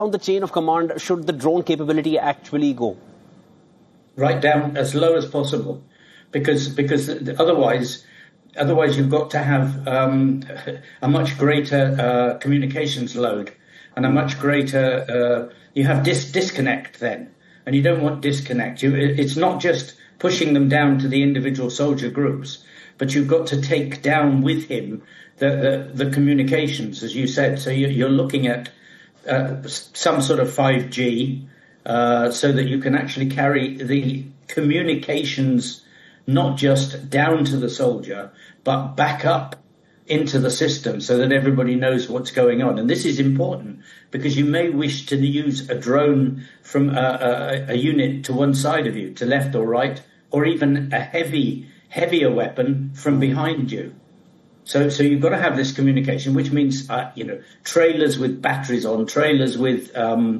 the chain of command should the drone capability actually go? Right down as low as possible, because otherwise you've got to have a much greater communications load and a much greater you have disconnect then, and you don't want disconnect. It's not just pushing them down to the individual soldier groups, but you've got to take down with him the communications, as you said. So you're looking at some sort of 5G, so that you can actually carry the communications not just down to the soldier, but back up into the system so that everybody knows what's going on. And this is important because you may wish to use a drone from a unit to one side of you, to left or right, or even a heavier weapon from behind you. So you've got to have this communication, which means, trailers with batteries on, trailers with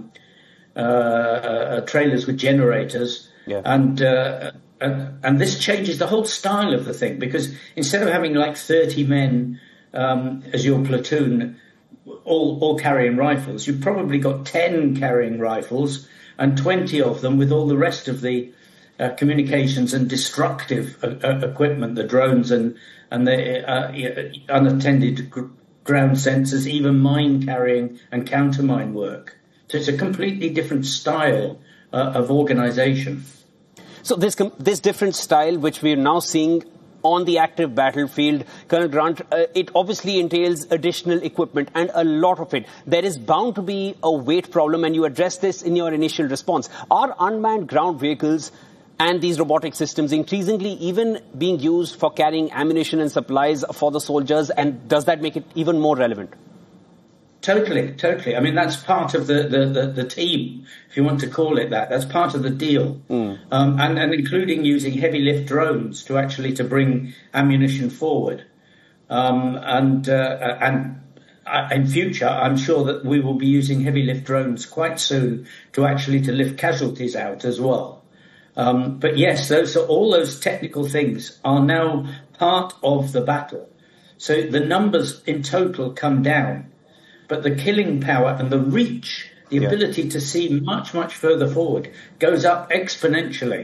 generators. Yeah. And this changes the whole style of the thing, because instead of having like 30 men as your platoon, all carrying rifles, you've probably got 10 carrying rifles and 20 of them with all the rest of the communications and destructive equipment, the drones and the unattended ground sensors, even mine carrying and countermine work. So it's a completely different style of organization. So this different style, which we are now seeing on the active battlefield, Colonel Grant, it obviously entails additional equipment and a lot of it. There is bound to be a weight problem, and you addressed this in your initial response. Are unmanned ground vehicles and these robotic systems increasingly even being used for carrying ammunition and supplies for the soldiers, and does that make it even more relevant? Totally. I mean, that's part of the team, if you want to call it that. That's part of the deal. And including using heavy lift drones to bring ammunition forward. And in future, I'm sure that we will be using heavy lift drones quite soon to lift casualties out as well. But yes, all those technical things are now part of the battle. So the numbers in total come down. But the killing power and the reach, the ability to see much, much further forward, goes up exponentially.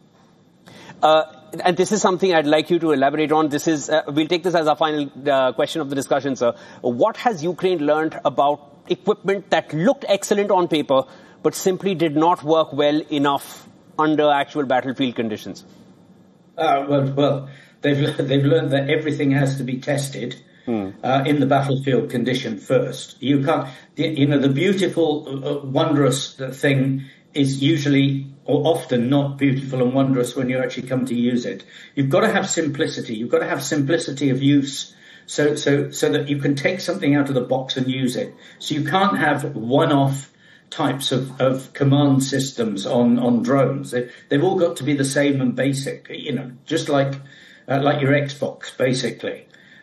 And this is something I'd like you to elaborate on. This is we'll take this as our final question of the discussion, sir. What has Ukraine learned about equipment that looked excellent on paper, but simply did not work well enough under actual battlefield conditions? Well, they've learned that everything has to be tested. In the battlefield condition first. You can't, the beautiful, wondrous thing is usually or often not beautiful and wondrous when you actually come to use it. You've got to have simplicity. You've got to have simplicity of use so that you can take something out of the box and use it. So you can't have one-off types of command systems on drones. They've all got to be the same and basic, just like your Xbox, basically.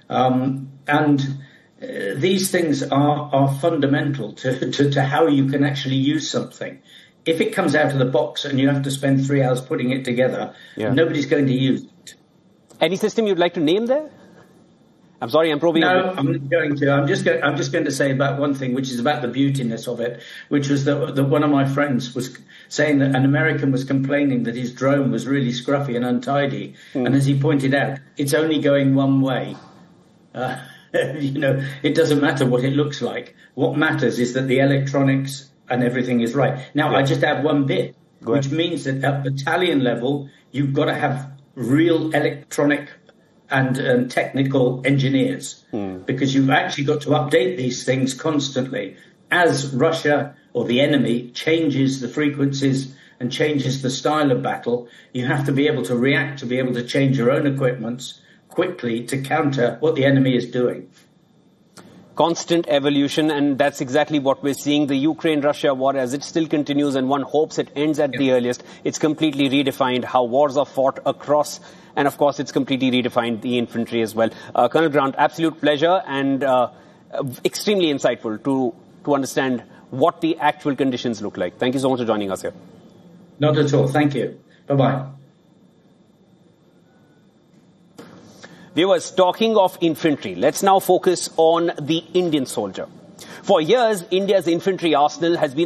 These things are fundamental to how you can actually use something. If it comes out of the box and you have to spend 3 hours putting it together, nobody's going to use it. Any system you'd like to name there? I'm sorry, I'm probing. No, I'm not going to. I'm just going to say about one thing, which is about the beautiness of it, which was that one of my friends was saying that an American was complaining that his drone was really scruffy and untidy. And as he pointed out, it's only going one way. It doesn't matter what it looks like. What matters is that the electronics and everything is right. Now, I just add one bit, which means that at battalion level, you've got to have real electronic and technical engineers, because you've actually got to update these things constantly. As Russia or the enemy changes the frequencies and changes the style of battle, you have to be able to react, to be able to change your own equipments quickly to counter what the enemy is doing. Constant evolution, and that's exactly what we're seeing. The Ukraine-Russia war, as it still continues, and one hopes it ends at the earliest, it's completely redefined how wars are fought across, and of course it's completely redefined the infantry as well. Colonel Grant, absolute pleasure and extremely insightful to understand what the actual conditions look like. Thank you so much for joining us here. Not at all. Thank you. Bye-bye. Viewers, talking of infantry, let's now focus on the Indian soldier. For years, India's infantry arsenal has been